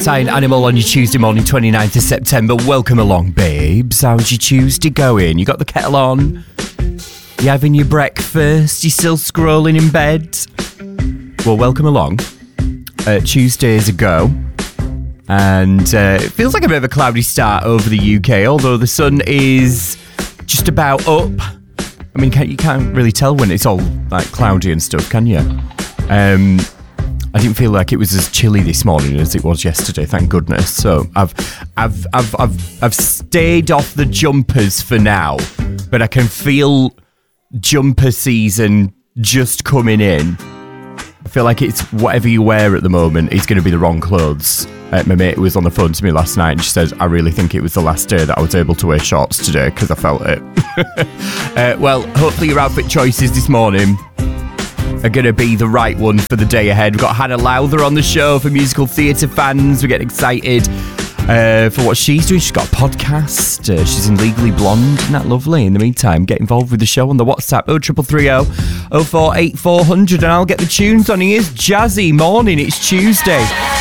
Cyan Animal on your Tuesday morning, 29th of September. Welcome along, babes. How's your Tuesday going? You got the kettle on? You having your breakfast? You still scrolling in bed? Well, welcome along. Tuesday's a go. And it feels like a bit of a cloudy start over the UK, although the sun is just about up. I mean, you can't really tell when it's all like cloudy and stuff, can you? I didn't feel like it was as chilly this morning as it was yesterday, thank goodness. So I've stayed off the jumpers for now, but I can feel jumper season just coming in. I feel like it's whatever you wear at the moment is going to be the wrong clothes. My mate was on the phone to me last night and she said, I really think it was the last day that I was able to wear shorts today because I felt it. Well, hopefully your outfit choices this morning are going to be the right one for the day ahead. We've got Hannah Lowther on the show for musical theatre fans. We're getting excited for what she's doing. She's got a podcast. She's in Legally Blonde. Isn't that lovely? In the meantime, get involved with the show on the WhatsApp 0330 048400 and I'll get the tunes on. Here's Jazzy. Morning, it's Tuesday.